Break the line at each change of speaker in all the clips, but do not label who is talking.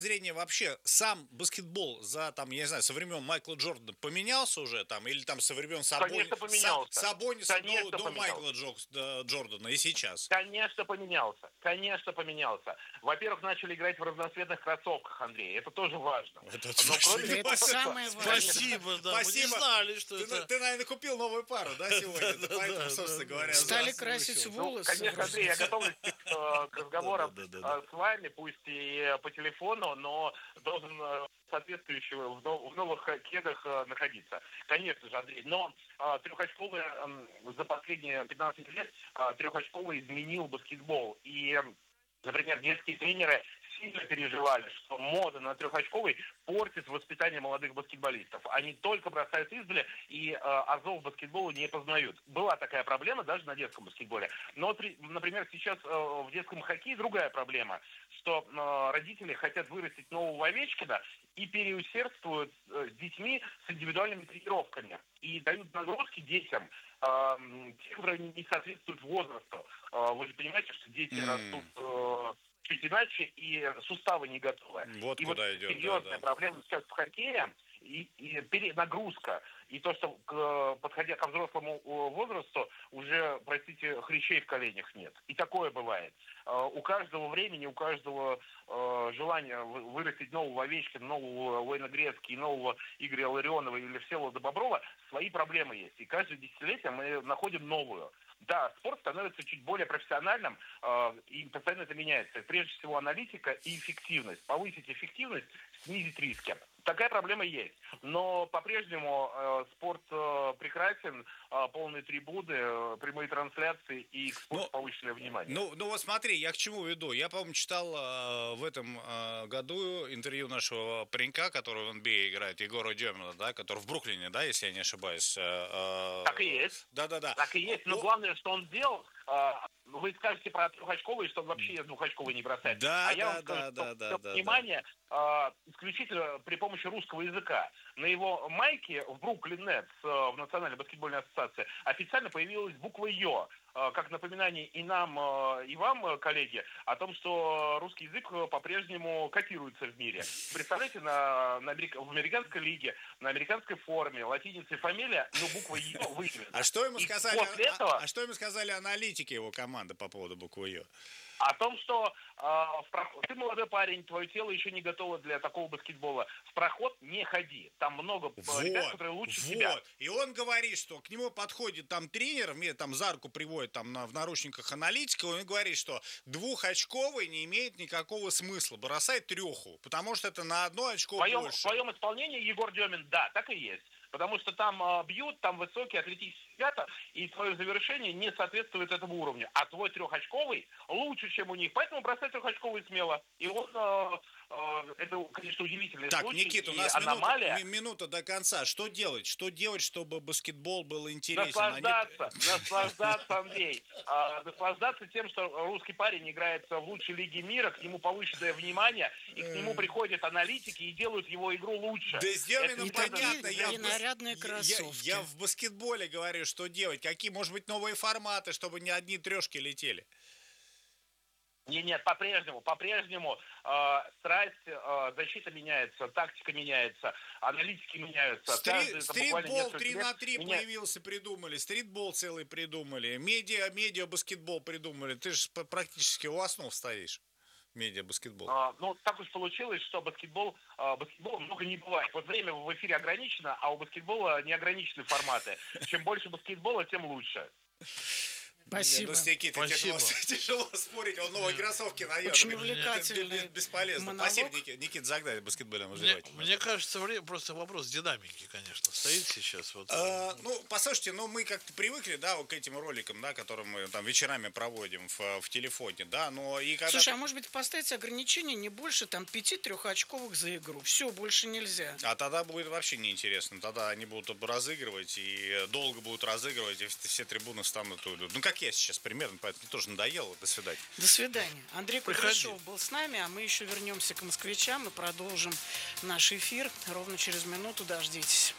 зрения вообще сам баскетбол за, там, я не знаю, со времен Майкла Джордана поменялся уже там, или там со времен
Конечно, поменялся.
Сабониса
Конечно,
до
поменялся.
Майкла Джордана и сейчас?
Конечно, поменялся. Конечно, поменялся. Во-первых, начали играть в разноцветных кроссовках, Андрей. Это тоже важно.
Это
Но кроме
точно.
Это
того,
самое важное.
Спасибо, да, мы не
Спасибо.
знали, что
Ты,
это...
ты, наверное, купил новую пару, да, сегодня? Да, поэтому, собственно говоря,
Стали
озвучил.
красить
ну,
волосы.
конечно, Андрей, я готовлюсь к разговорам
Да.
с вами, пусть и по телефону, но должен соответствующего в новых кедах находиться. Конечно же, Андрей. Но трехочковый за последние 15 лет трехочковый изменил баскетбол. И, например, детские тренеры сильно переживали, что мода на трехочковый портит воспитание молодых баскетболистов. Они только бросают издали и азов баскетбола не познают. Была такая проблема даже на детском баскетболе. Но, например, сейчас в детском хоккее другая проблема, что родители хотят вырастить нового Овечкина и переусердствуют с детьми с индивидуальными тренировками. И дают нагрузки детям, те, которые не соответствуют возрасту. Вы же понимаете, что дети растут чуть иначе, и суставы не готовы.
Вот
и
куда
вот
идет.
серьезная проблема сейчас в хоккее, и перенагрузка, и то, что, подходя ко взрослому возрасту, уже, простите, хрящей в коленях нет. И такое бывает. У каждого времени, у каждого желания вырастить нового Овечкина, нового Уэйна Грецки, нового Игоря Ларионова или Всеволода Боброва свои проблемы есть. И каждое десятилетие мы находим новую. Да, спорт становится чуть более профессиональным, и постоянно это меняется. Прежде всего аналитика и эффективность. Повысить эффективность, снизить риски. Такая проблема есть. Но по-прежнему спорт прекрасен, полные трибуны, прямые трансляции и к спорту повышенное внимание.
Ну вот смотри, я к чему веду. Я, по-моему, читал в этом году интервью нашего паренька, который в NBA играет, Егора Демина, да, который в Бруклине, да, если я не ошибаюсь.
Так и есть.
Да.
Так и есть. Но главное, что он сделал, вы скажете про трехочковый, что он вообще двухочковый не бросает.
Да.
Внимание, исключительно при помощи русского языка. На его майке в Бруклин Нетс, в Национальной баскетбольной ассоциации, официально появилась буква «Ё», как напоминание и нам, и вам, коллеги, о том, что русский язык по-прежнему котируется в мире. Представляете, в американской лиге, на американской форме, латиница и фамилия, но буква «Ё» выявлена.
А что ему сказали?
После этого...
А что ему сказали аналитики его команды по поводу буквы «Ё»?
О том, что ты молодой парень, твое тело еще не готово для такого баскетбола. В проход не ходи. Там много ребят, которые лучше тебя.
И он говорит, что к нему подходит там тренер, мне там за руку приводит там в наручниках аналитика, он говорит, что двухочковый не имеет никакого смысла. Бросай треху, потому что это на одно очко больше.
В своем исполнении Егор Демин, да, так и есть. Потому что там бьют, там высокие атлетические ребята, и твое завершение не соответствует этому уровню. А твой трехочковый лучше, чем у них. Поэтому бросай трехочковый смело. И он, это, конечно, удивительный
так,
случай.
Никит, у нас минута до конца. Что делать? Что делать, чтобы баскетбол был интересен?
Наслаждаться, Андрей. Наслаждаться тем, что русский парень играет в лучшей лиге мира, к нему повышенное внимание, и к нему приходят аналитики и делают его игру лучше.
Да с Деминым понятно.
И нарядные кроссовки.
Я в баскетболе говорю, что делать. Какие, может быть, новые форматы, чтобы не одни трешки летели?
Нет, по-прежнему страсть, защита меняется, тактика меняется, аналитики меняются.
Стритбол 3-3 появился, придумали, стритбол целый придумали, медиа баскетбол придумали. Ты же практически у основ стоишь. Медиа-баскетбол.
Так уж получилось, что баскетбола много не бывает. Вот время в эфире ограничено, а у баскетбола неограничены форматы. Чем больше баскетбола, тем лучше.
Спасибо.
С Никитой тяжело спорить, он новые кроссовки найдет.
Очень увлекательный.
Бесполезно.
Монолог.
Спасибо, Никит, загнали баскетбольным развивателем.
Мне кажется, просто вопрос динамики, конечно, стоит сейчас.
Послушайте, мы как-то привыкли, да, к этим роликам, да, которые мы там вечерами проводим в телефоне, да, но и когда...
Слушай, а может быть поставить ограничение не больше 5 трехочковых за игру? Все, больше нельзя.
А тогда будет вообще неинтересно. Тогда они будут разыгрывать, и долго будут разыгрывать, и все трибуны станут... как я сейчас примерно, поэтому тоже надоело. До свидания.
До свидания. Андрей Кудряшов был с нами, а мы еще вернемся к москвичам и продолжим наш эфир. Ровно через минуту дождитесь.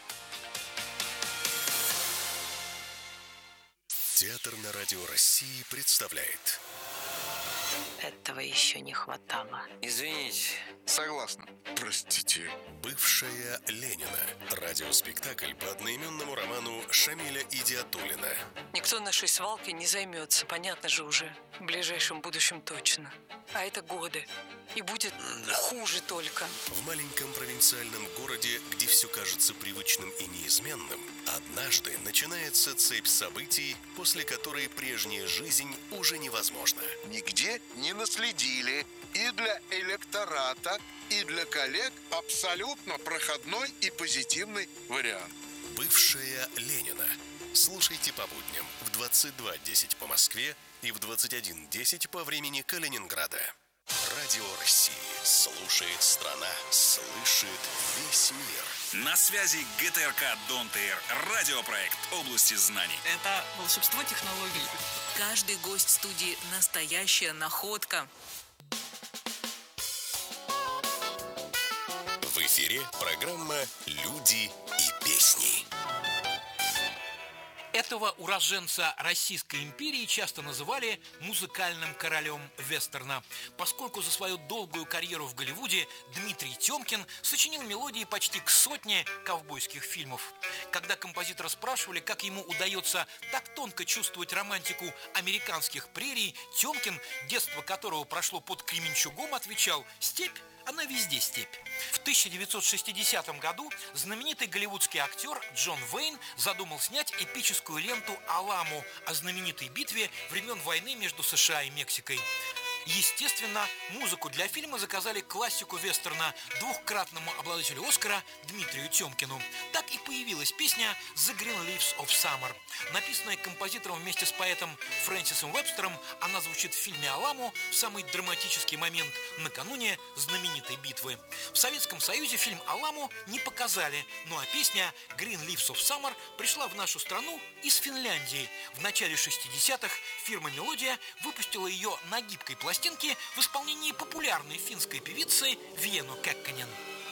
Театр на радио России представляет Этого еще не хватало.
Извините.
Согласна.
Простите. Бывшая Ленина. Радиоспектакль по одноименному роману Шамиля Идиатуллина.
Никто нашей свалкой не займется, понятно же уже. В ближайшем будущем точно. А это годы. И будет хуже только.
В маленьком провинциальном городе, где все кажется привычным и неизменным, однажды начинается цепь событий, после которой прежняя жизнь уже невозможна.
Нигде не наследили. И для электората, и для коллег абсолютно проходной и позитивный вариант.
Бывшая Ленина. Слушайте по будням в 22:10 по Москве и в 21:10 по времени Калининграда. Радио России. Слушает страна. Слышит весь мир.
На связи ГТРК Донтейр. Радиопроект области знаний.
Это волшебство технологий.
Каждый гость студии – настоящая находка.
В эфире программа «Люди и песни».
Этого уроженца Российской империи часто называли музыкальным королем вестерна, поскольку за свою долгую карьеру в Голливуде Дмитрий Тёмкин сочинил мелодии почти к 100 ковбойских фильмов. Когда композитора спрашивали, как ему удается так тонко чувствовать романтику американских прерий, Тёмкин, детство которого прошло под Кременчугом, отвечал: «Степь. Она везде степь». В 1960 году знаменитый голливудский актер Джон Уэйн задумал снять эпическую ленту «Аламо» о знаменитой битве времен войны между США и Мексикой. Естественно, музыку для фильма заказали классику вестерна, двухкратному обладателю Оскара Дмитрию Тёмкину. Так и появилась песня «The Green Leaves of Summer». Написанная композитором вместе с поэтом Фрэнсисом Уэбстером, она звучит в фильме «Аламо» в самый драматический момент накануне знаменитой битвы. В Советском Союзе фильм «Аламо» не показали, ну а песня «Green Leaves of Summer» пришла в нашу страну из Финляндии. В начале 60-х фирма «Мелодия» выпустила ее на гибкой пластинке в исполнении популярной финской певицы Вену Кекконен.